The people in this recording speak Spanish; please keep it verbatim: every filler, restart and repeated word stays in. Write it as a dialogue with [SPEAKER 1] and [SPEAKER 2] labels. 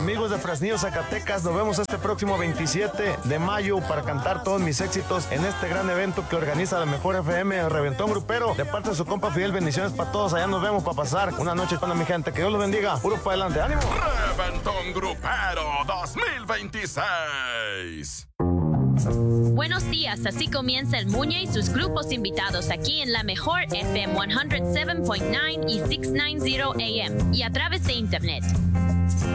[SPEAKER 1] Amigos de Fresnillo, Zacatecas, nos vemos este próximo veintisiete de mayo para cantar todos mis éxitos en este gran evento que organiza la Mejor F M, el Reventón Grupero. De parte de su compa Fidel, bendiciones para todos. Allá nos vemos para pasar una noche con mi gente. Que Dios los bendiga. Puro para adelante. ¡Ánimo!
[SPEAKER 2] Reventón Grupero dos mil veintiséis.
[SPEAKER 3] Buenos días, así comienza el Muñe y sus grupos invitados aquí en la Mejor F M ciento siete punto nueve y seiscientos noventa A M y a través de internet.